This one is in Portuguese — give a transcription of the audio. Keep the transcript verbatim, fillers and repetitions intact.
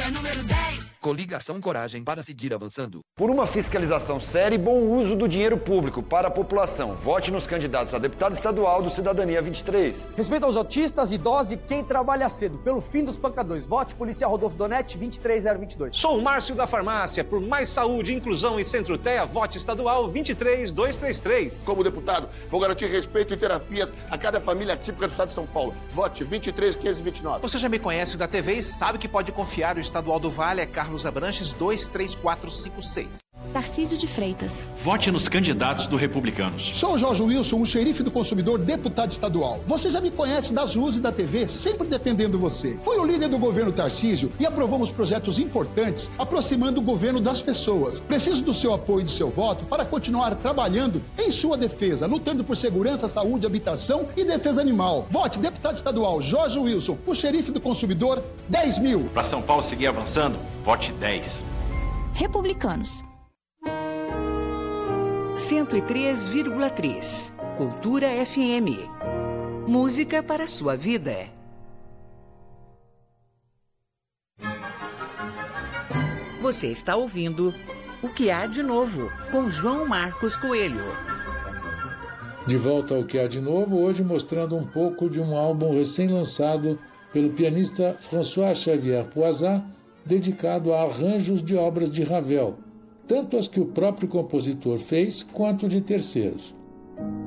é número dez. Coligação Coragem para seguir avançando. Por uma fiscalização séria e bom uso do dinheiro público para a população. Vote nos candidatos a deputado estadual do Cidadania vinte e três. Respeito aos autistas, idosos e quem trabalha cedo. Pelo fim dos pancadores. Vote Policial Rodolfo Donete, vinte e três zero vinte e dois. Sou o Márcio da Farmácia. Por mais saúde, inclusão e Centro-Teia, vote estadual vinte e três dois três três. Como deputado, vou garantir respeito e terapias a cada família típica do estado de São Paulo. Vote vinte e três quinhentos e vinte e nove. Você já me conhece da T V e sabe que pode confiar. O estadual do Vale é Carlos Abranches dois três quatro cinco seis. Tarcísio de Freitas. Vote nos candidatos do Republicanos. Sou o Jorge Wilson, o xerife do consumidor, deputado estadual. Você já me conhece das ruas e da T V, sempre defendendo você. Fui o líder do governo Tarcísio e aprovamos projetos importantes, aproximando o governo das pessoas. Preciso do seu apoio e do seu voto para continuar trabalhando em sua defesa, lutando por segurança, saúde, habitação e defesa animal. Vote deputado estadual Jorge Wilson, o xerife do consumidor, dez mil. Para São Paulo seguir avançando, vote dez. Republicanos. cento e três vírgula três. Cultura F M. Música para a sua vida. Você está ouvindo O que há de novo, com João Marcos Coelho. De volta ao que há de novo, hoje mostrando um pouco de um álbum recém-lançado pelo pianista François Xavier Poisat, dedicado a arranjos de obras de Ravel, tanto as que o próprio compositor fez quanto de terceiros.